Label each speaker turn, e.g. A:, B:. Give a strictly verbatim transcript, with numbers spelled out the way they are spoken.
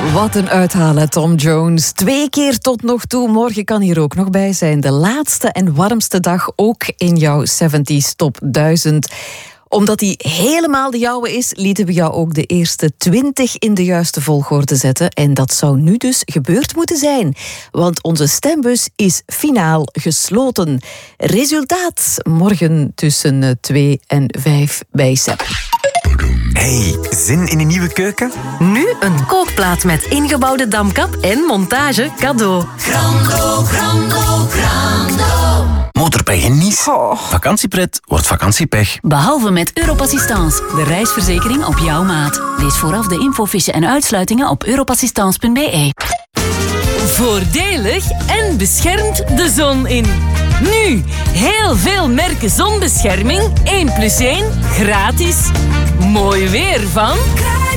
A: Wat een uithalen, Tom Jones. Twee keer tot nog toe. Morgen kan hier ook nog bij zijn. De laatste en warmste dag ook in jouw zeventig Top duizend. Omdat die helemaal de jouwe is, lieten we jou ook de eerste twintig in de juiste volgorde zetten. En dat zou nu dus gebeurd moeten zijn. Want onze stembus is finaal gesloten. Resultaat morgen tussen twee en vijf bij Sepp.
B: Hey, zin in een nieuwe keuken?
C: Nu een kookplaat met ingebouwde damkap en montage cadeau.
D: Grando, grando, grando.
B: Motorpech en Nice.
A: Oh.
B: Vakantiepret wordt vakantiepech.
C: Behalve met Europassistance, de reisverzekering op jouw maat. Lees vooraf de infofiche en uitsluitingen op europassistance punt b e.
E: Voordelig en beschermt de zon in. Nu, heel veel merken zonbescherming, één plus één, gratis. Mooi weer van...